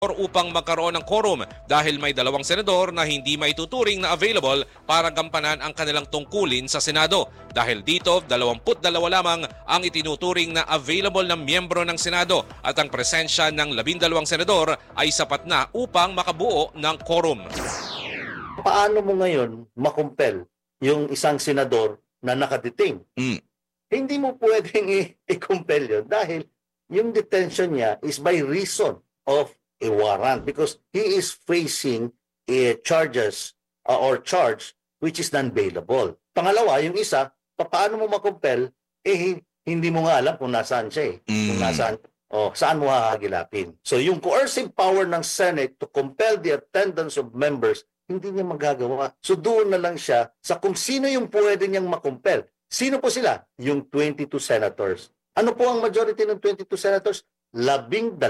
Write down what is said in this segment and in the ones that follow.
upang magkaroon ng quorum dahil may 2 senador na hindi maituturing na available para gampanan ang kanilang tungkulin sa Senado. Dahil dito, 22 lamang ang itinuturing na available na miyembro ng Senado at ang presensya ng 12 senador ay sapat na upang makabuo ng quorum. Paano mo ngayon makumpel yung isang senador na nakadetain? Hindi mo pwedeng i-compel yun dahil yung detention niya is by reason of a warrant because he is facing charges or charge which is non-bailable. Pangalawa, yung isa, paano mo makumpel, hindi mo nga alam kung nasaan siya kung nasaan, saan mo hahagilapin. So yung coercive power ng Senate to compel the attendance of members, hindi niya magagawa. So doon na lang siya sa kung sino yung pwede niyang makumpel. Sino po sila? Yung 22 senators. Ano po ang majority ng 22 senators? 12.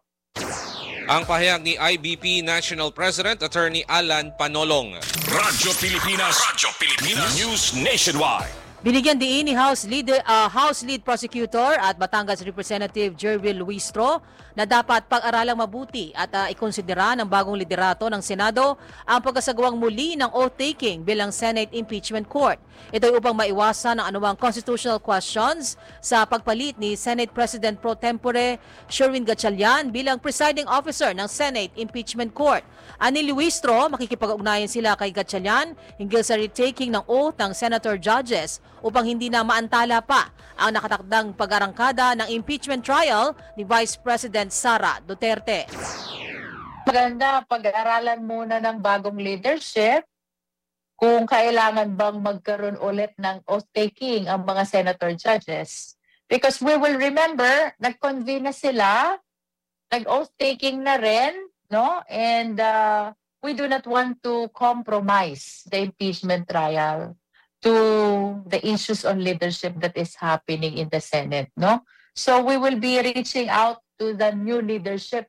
Ang pahayag ni IBP National President Attorney Alan Panolong. Radyo Pilipinas News Nationwide. Binigyan diin ni House Lead Prosecutor at Batangas Representative Jervil Luistro na dapat pag-aralang mabuti at ikonsidera ng bagong liderato ng Senado ang pagkasagawang muli ng oath-taking bilang Senate Impeachment Court. Ito ay upang maiwasan ang anumang constitutional questions sa pagpalit ni Senate President Pro Tempore Sherwin Gatchalian bilang presiding officer ng Senate Impeachment Court. Ani Luistro, makikipag-ugnayan sila kay Gatchalian hinggil sa retaking ng oath ng senator judges upang hindi na maantala pa ang nakatakdang pag-arangkada ng impeachment trial ni Vice President Sara Duterte. Maganda pag-aaralan muna ng bagong leadership kung kailangan bang magkaroon ulit ng oath-taking ang mga senator judges. Because we will remember, nag-convene na sila, nag-oath-taking na rin, no? And we do not want to compromise the impeachment trial to the issues on leadership that is happening in the Senate, no? So we will be reaching out to the new leadership.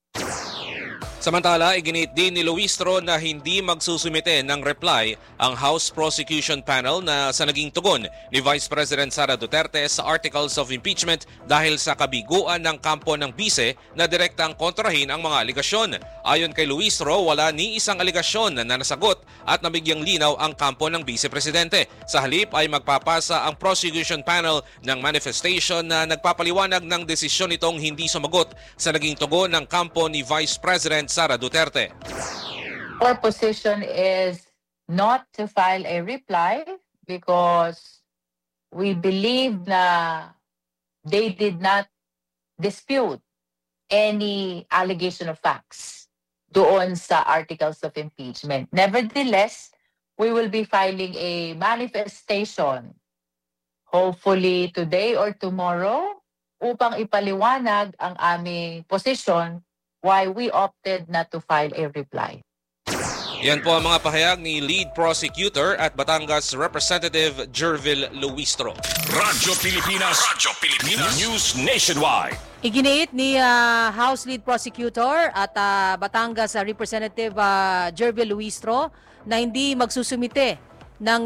Samantala, iginit din ni Luistro na hindi magsusumite ng reply ang House Prosecution Panel na sa naging tugon ni Vice President Sara Duterte sa Articles of Impeachment dahil sa kabiguan ng kampo ng bise na direktang kontrahin ang mga aligasyon. Ayon kay Luistro, wala ni isang aligasyon na nasagot at nabigyang linaw ang kampo ng Vice-Presidente. Sa halip ay magpapasa ang Prosecution Panel ng manifestation na nagpapaliwanag ng desisyon nitong hindi sumagot sa naging tugon ng kampo ni Vice President Sara Duterte. Our position is not to file a reply because we believe na they did not dispute any allegation of facts doon sa articles of impeachment. Nevertheless, we will be filing a manifestation, hopefully today or tomorrow, upang ipaliwanag ang aming position why we opted not to file a reply. Yan po ang mga pahayag ni Lead Prosecutor at Batangas Representative Jervil Luistro. Radyo Pilipinas News Nationwide. Iginiit ni House Lead Prosecutor at Batangas Representative Jervil Luistro na hindi magsusumite ng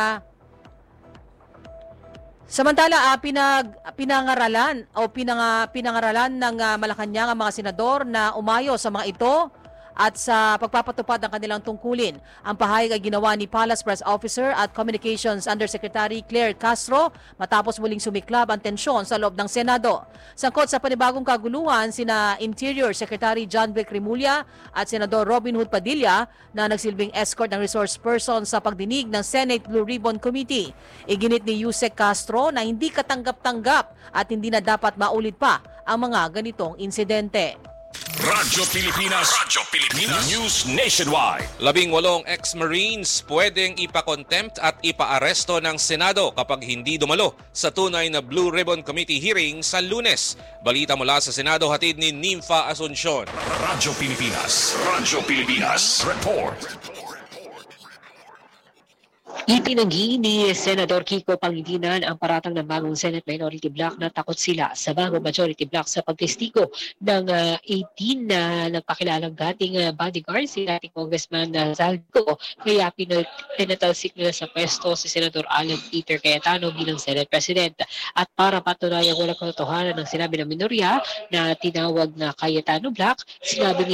samantala, pinangaralan ng Malacanang ang mga senador na umayo sa mga ito at sa pagpapatupad ng kanilang tungkulin. Ang pahayag ay ginawa ni Palace Press Officer at Communications Undersecretary Claire Castro matapos muling sumiklab ang tensyon sa loob ng Senado. Sangkot sa panibagong kaguluhan sina Interior Secretary John Vic Rimulya at Senador Robin Hood Padilla na nagsilbing escort ng resource person sa pagdinig ng Senate Blue Ribbon Committee. Iginit ni Yusek Castro na hindi katanggap-tanggap at hindi na dapat maulit pa ang mga ganitong insidente. Radyo Pilipinas News Nationwide. 18 ex-Marines pwedeng ipa-contempt at ipa-aresto ng Senado kapag hindi dumalo sa tunay na Blue Ribbon Committee hearing sa Lunes. Balita mula sa Senado, hatid ni Nympha Asuncion. Radyo Pilipinas Report. Itinanggi ni Senador Kiko Pangilinan ang paratang ng bagong Senate Minority Bloc na takot sila sa bagong Majority Bloc sa pagtestigo ng 18 na nagpakilalang dating bodyguard si dating Congressman Zalco. Kaya pinatalsik nila sa pwesto si Senador Alan Peter Cayetano bilang Senate President. At para patunayang walang katotohanan ng sinabi ng minorya na tinawag na Cayetano Bloc, sinabi